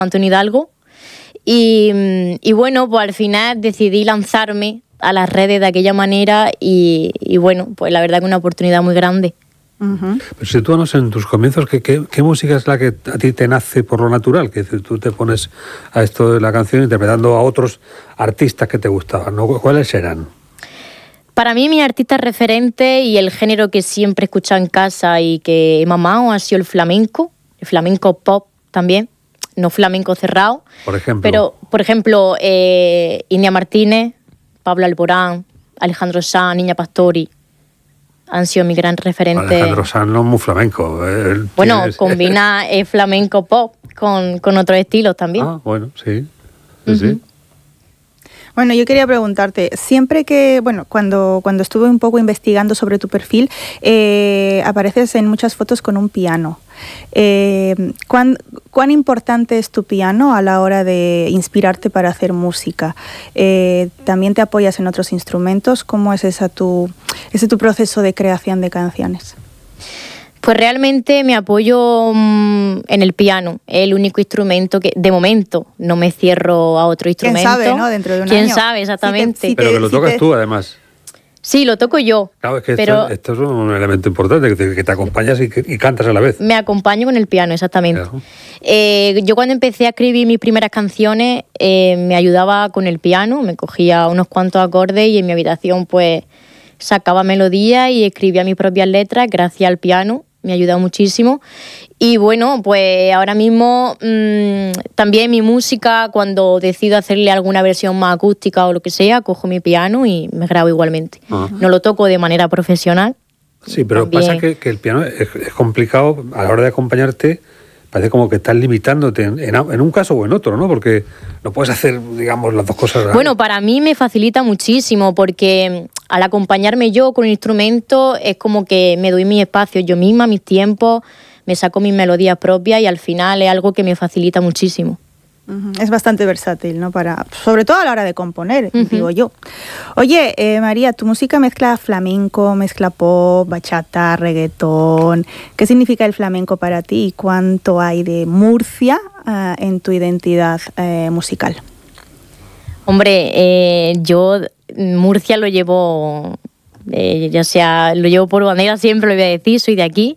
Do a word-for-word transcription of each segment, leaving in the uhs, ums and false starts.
Antonio Hidalgo. Y, y bueno, pues al final decidí lanzarme a las redes de aquella manera y, y bueno, pues la verdad que una oportunidad muy grande. Uh-huh. Pero sitúanos en tus comienzos, ¿qué, qué, ¿qué música es la que a ti te nace por lo natural? Que tú te pones a esto de la canción interpretando a otros artistas que te gustaban, ¿no? ¿Cuáles eran? Para mí, mi artista referente y el género que siempre he escuchado en casa y que he mamado ha sido el flamenco, el flamenco pop también, no flamenco cerrado. Por ejemplo. Pero, por ejemplo, eh, India Martínez, Pablo Alborán, Alejandro Sanz, Niña Pastori, han sido mi gran referente. Alejandro Sanz no es muy flamenco. Él bueno, tiene... combina el flamenco pop con, con otros estilos también. Ah, bueno, sí. sí, Uh-huh. sí. Bueno, yo quería preguntarte, siempre que, bueno, cuando, cuando estuve un poco investigando sobre tu perfil, eh, apareces en muchas fotos con un piano. Eh, ¿cuán, ¿Cuán importante es tu piano a la hora de inspirarte para hacer música? Eh, ¿También te apoyas en otros instrumentos? ¿Cómo es esa tu, ese tu proceso de creación de canciones? Pues realmente me apoyo mmm, en el piano, es el único instrumento que, de momento, no me cierro a otro instrumento. ¿Quién sabe, no? Dentro de un ¿Quién año. sabe, exactamente? Si te, si Pero te, que lo si tocas te... tú, además. Sí, lo toco yo. Claro, es que pero esto, esto es un elemento importante, que te, que te acompañas y, y cantas a la vez. Me acompaño con el piano, exactamente. Claro. Eh, yo cuando empecé a escribir mis primeras canciones, eh, me ayudaba con el piano, me cogía unos cuantos acordes y en mi habitación pues sacaba melodías y escribía mis propias letras gracias al piano. Me ha ayudado muchísimo. Y bueno, pues ahora mismo mmm, también mi música, cuando decido hacerle alguna versión más acústica o lo que sea, cojo mi piano y me grabo igualmente. Uh-huh. No lo toco de manera profesional. Sí, pero también... pasa que, que el piano es, es complicado a la hora de acompañarte. Parece como que estás limitándote en, en, en un caso o en otro, ¿no? Porque no puedes hacer, digamos, las dos cosas. Bueno, para mí me facilita muchísimo porque al acompañarme yo con un instrumento es como que me doy mis espacios yo misma, mis tiempos, me saco mis melodías propias y al final es algo que me facilita muchísimo. Uh-huh. Es bastante versátil, ¿no? Para, sobre todo a la hora de componer, uh-huh. digo yo. Oye, eh, María, tu música mezcla flamenco, mezcla pop, bachata, reggaetón. ¿Qué significa el flamenco para ti y cuánto hay de Murcia uh, en tu identidad eh, musical? Hombre, eh, yo Murcia lo llevo, eh, ya sea, lo llevo por bandera, siempre lo voy a decir, soy de aquí.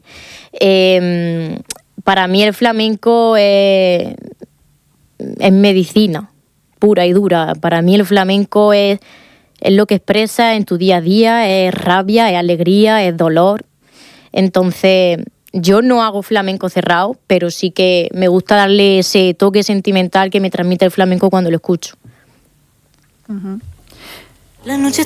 Eh, para mí el flamenco es... es medicina pura y dura. Para mí el flamenco es, es lo que expresa en tu día a día, es rabia, es alegría, es dolor. Entonces, yo no hago flamenco cerrado, pero sí que me gusta darle ese toque sentimental que me transmite el flamenco cuando lo escucho. Uh-huh. La noche